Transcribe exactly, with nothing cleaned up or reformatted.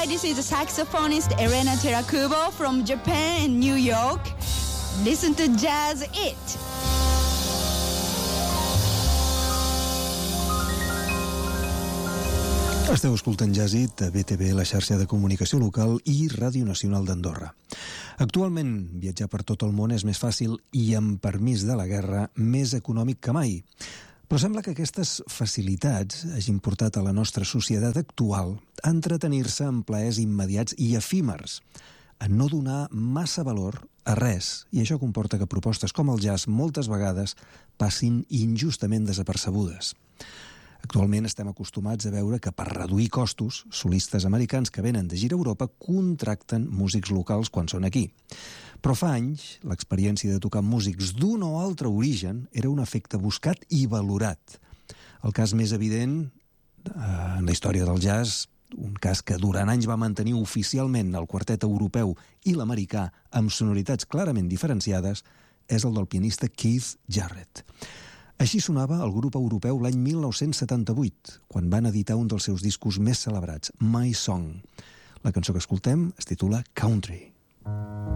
Hi, this is saxophonist Elena Terakubo from Japan and New York. Listen to Jazz It. Esteu escoltant Jazz It a B T V, la xarxa de comunicació local i Ràdio Nacional d'Andorra. Actualment, viatjar per tot el món és més fàcil i, amb permís de la guerra, més econòmic que mai. Però sembla que aquestes facilitats hagin portat a la nostra societat actual a entretenir-se en plaers immediats i efímers, a no donar massa valor a res, i això comporta que propostes com el jazz moltes vegades passin injustament desapercebudes. Actualment estem acostumats a veure que per reduir costos, solistes americans que venen de gira a Europa contracten músics locals quan són aquí. Però fa anys, l'experiència de tocar amb músics d'un o altre origen era un efecte buscat i valorat. El cas més evident eh, en la història del jazz, un cas que durant anys va mantenir oficialment el quartet europeu i l'americà amb sonoritats clarament diferenciades, és el del pianista Keith Jarrett. Així sonava el grup europeu l'any mil nou-cents setanta-vuit, quan van editar un dels seus discos més celebrats, My Song. La cançó que escoltem es titula Country.